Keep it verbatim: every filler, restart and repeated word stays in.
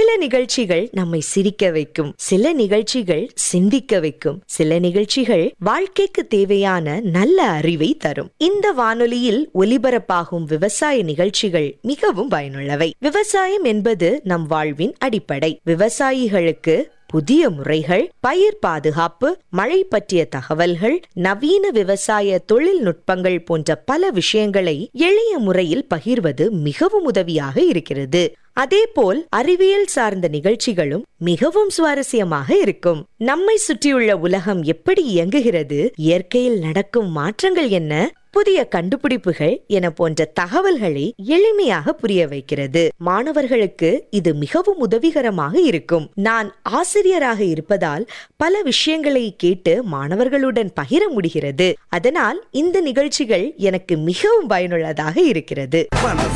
சில நிகழ்ச்சிகள் நம்மை சிரிக்க வைக்கும், சில நிகழ்ச்சிகள் சிந்திக்க வைக்கும், சில நிகழ்ச்சிகள் வாழ்க்கைக்கு தேவையான நல்ல அறிவை தரும். இந்த வானொலியில் ஒலிபரப்பாகும் விவசாய நிகழ்ச்சிகள் மிகவும் பயனுள்ளவை. விவசாயம் என்பது நம் வாழ்வின் அடிப்படை. விவசாயிகளுக்கு புதிய முறைகள், பயிர் பாதுகாப்பு, மழை பற்றிய தகவல்கள், நவீன விவசாய தொழில்நுட்பங்கள் போன்ற பல விஷயங்களை எளிய முறையில் பகிர்வது மிகவும் உதவியாக இருக்கிறது. அதேபோல் அறிவியல் சார்ந்த நிகழ்ச்சிகளும் மிகவும் சுவாரஸ்யமாக இருக்கும். நம்மை சுற்றியுள்ள உலகம் எப்படி இயங்குகிறது, இயற்கையில் நடக்கும் மாற்றங்கள் என்ன, புதிய கண்டுபிடிப்புகள் என போன்ற தகவல்களை எளிமையாக புரிய வைக்கிறது. மாணவர்களுக்கு இது மிகவும் உதவிகரமாக இருக்கும். நான் ஆசிரியராக இருப்பதால் பல விஷயங்களை கேட்டு மாணவர்களுடன் பகிர முடிகிறது. அதனால் இந்த நிகழ்ச்சிகள் எனக்கு மிகவும் பயனுள்ளதாக இருக்கிறது.